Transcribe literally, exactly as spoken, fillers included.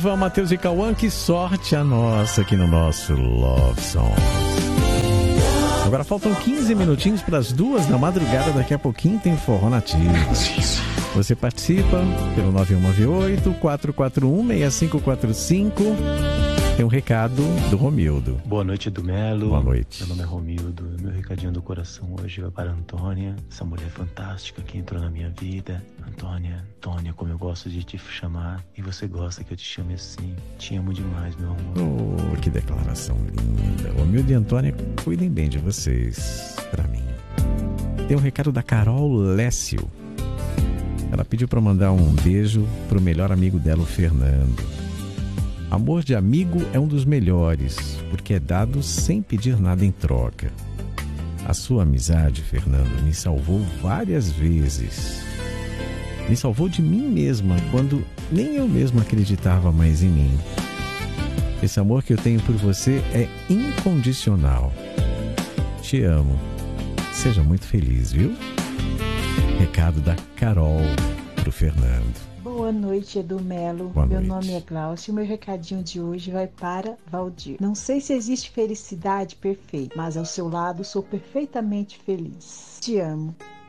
Vamos, Matheus e Cauã, que sorte a nossa aqui no nosso Love Song. Agora faltam quinze minutinhos para as duas da madrugada, daqui a pouquinho tem Forró Nativo. Você participa pelo nove um nove oito, quatro quatro um, seis cinco quatro cinco. Tem um recado do Romildo. Boa noite, do Melo. Boa noite. Meu nome é Romildo. Meu recadinho do coração hoje vai para a Antônia, essa mulher fantástica que entrou na minha vida. Antônia, Antônia, como eu gosto de te chamar. E você gosta que eu te chame assim. Te amo demais, meu amor. Oh, que declaração linda. Romildo e Antônia, cuidem bem de vocês, pra mim. Tem um recado da Carol Lécio. Ela pediu para mandar um beijo pro melhor amigo dela, o Fernando. Amor de amigo é um dos melhores, porque é dado sem pedir nada em troca. A sua amizade, Fernando, me salvou várias vezes. Me salvou de mim mesma, quando nem eu mesma acreditava mais em mim. Esse amor que eu tenho por você é incondicional. Te amo. Seja muito feliz, viu? Recado da Carol pro Fernando. Boa noite, Edu Melo. Boa meu noite. nome é Glaucio e meu recadinho de hoje vai para Valdir. Não sei se existe felicidade perfeita, mas ao seu lado sou perfeitamente feliz. Te amo.